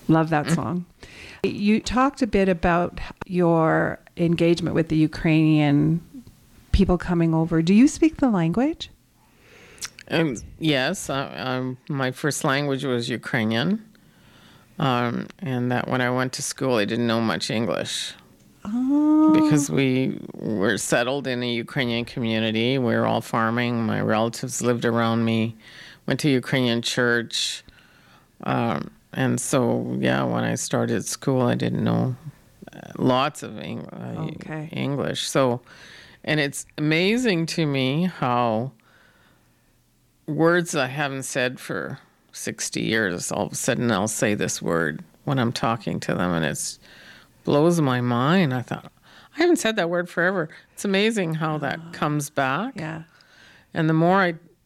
Love that song. You talked a bit about your engagement with the Ukrainian people coming over. Do you speak the language? Yes, my first language was Ukrainian, and that when I went to school, I didn't know much English. Oh. Because we were settled in a Ukrainian community. We were all farming. My relatives lived around me, went to Ukrainian church. And so, yeah, when I started school, I didn't know lots of English. So, and it's amazing to me how words I haven't said for 60 years, all of a sudden I'll say this word when I'm talking to them, and it blows my mind. I thought, I haven't said that word forever. It's amazing how that comes back. Yeah. And the more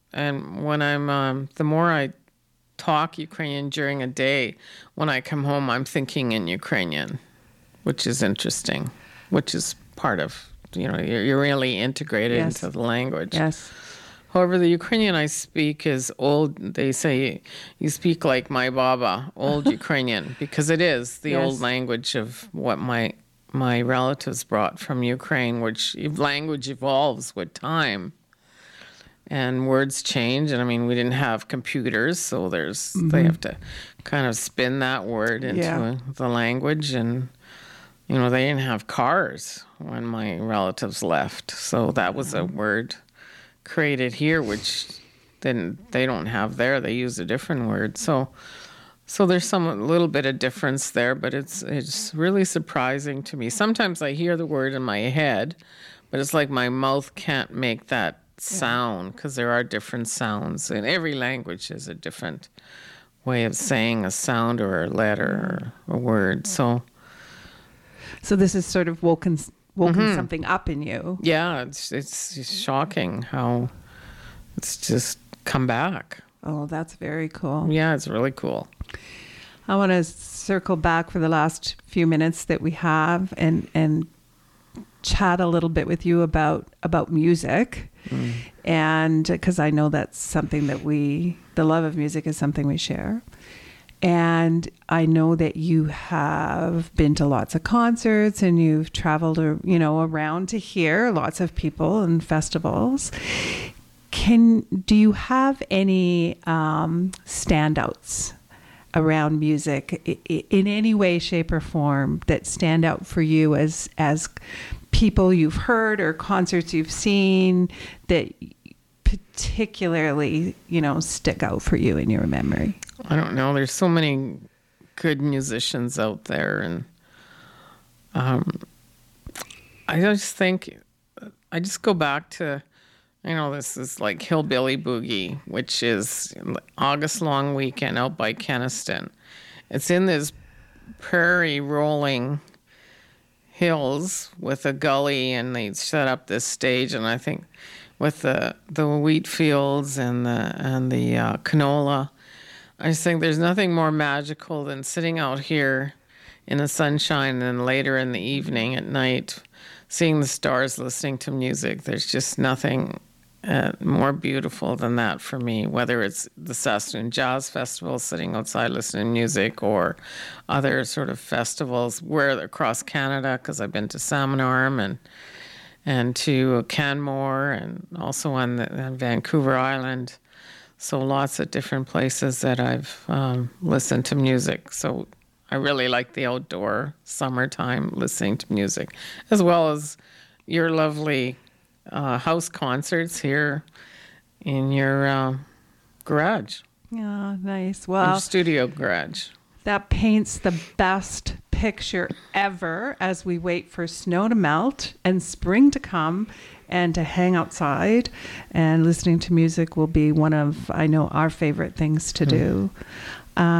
I talk Ukrainian during a day, when I come home, I'm thinking in Ukrainian, which is interesting, which is part of, you're really integrated into the language. Yes. However, the Ukrainian I speak is old. They say you speak like my baba, old Ukrainian, because it is the old language of what my relatives brought from Ukraine, which language evolves with time. And words change. And I mean, we didn't have computers, so they have to kind of spin that word into the language. And, they didn't have cars when my relatives left. So that was a word created here, which then they don't have there. They use a different word. So there's a little bit of difference there, but it's really surprising to me. Sometimes I hear the word in my head, but it's like my mouth can't make that sound, because there are different sounds. In every language is a different way of saying a sound or a letter or a word. So this is sort of woken something up in you. Yeah, it's shocking how it's just come back. Oh, that's very cool. Yeah, it's really cool. I want to circle back for the last few minutes that we have and chat a little bit with you about music. And because I know that's something that the love of music is something we share. And I know that you have been to lots of concerts and you've traveled, around to hear lots of people and festivals. Do you have any standouts around music in any way, shape, or form that stand out for you as people you've heard or concerts you've seen that particularly, stick out for you in your memory? I don't know. There's so many good musicians out there, and I just go back to, this is like Hillbilly Boogie, which is August Long Weekend out by Kenaston. It's in this prairie rolling hills with a gully, and they set up this stage, and I think with the wheat fields and the canola, I just think there's nothing more magical than sitting out here in the sunshine and later in the evening at night, seeing the stars, listening to music. There's just nothing more beautiful than that for me, whether it's the Saskatoon Jazz Festival, sitting outside listening to music, or other sort of festivals across Canada, because I've been to Salmon Arm and to Canmore, and also on Vancouver Island. So lots of different places that I've listened to music. So I really like the outdoor summertime listening to music, as well as your lovely house concerts here in your garage. Yeah, nice. Well, your studio garage. That paints the best picture ever as we wait for snow to melt and spring to come and to hang outside, and listening to music will be one of, I know, our favorite things to do.